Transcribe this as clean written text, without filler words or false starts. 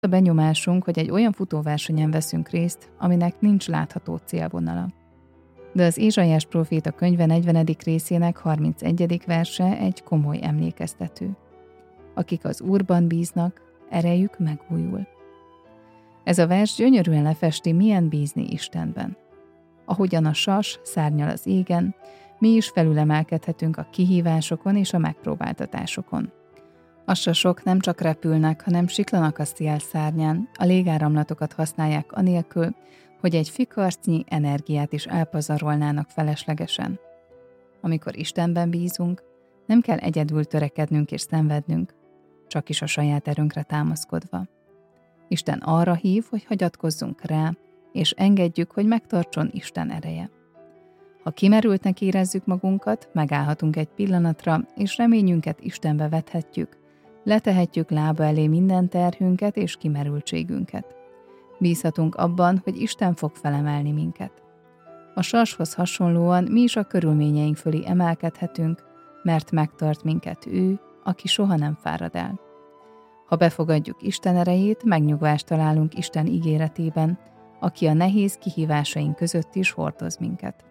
A benyomásunk, hogy egy olyan futóversenyen veszünk részt, aminek nincs látható célvonala. De az Ézsaiás próféta könyve 40. részének 31. verse egy komoly emlékeztető. Akik az Úrban bíznak, erejük megújul. Ez a vers gyönyörűen lefesti, milyen bízni Istenben. Ahogyan a sas szárnyal az égen, mi is felülemelkedhetünk a kihívásokon és a megpróbáltatásokon. A sasok nem csak repülnek, hanem siklanak a szél szárnyán, a légáramlatokat használják anélkül, hogy egy fikarcnyi energiát is elpazarolnának feleslegesen. Amikor Istenben bízunk, nem kell egyedül törekednünk és szenvednünk, csak is a saját erőnkre támaszkodva. Isten arra hív, hogy hagyatkozzunk rá, és engedjük, hogy megtartson Isten ereje. Ha kimerültnek érezzük magunkat, megállhatunk egy pillanatra, és reményünket Istenbe vethetjük, letehetjük lába elé minden terhünket és kimerültségünket. Bízhatunk abban, hogy Isten fog felemelni minket. A sashoz hasonlóan mi is a körülményeink fölé emelkedhetünk, mert megtart minket ő, aki soha nem fárad el. Ha befogadjuk Isten erejét, megnyugvást találunk Isten ígéretében, aki a nehéz kihívásaink között is hordoz minket.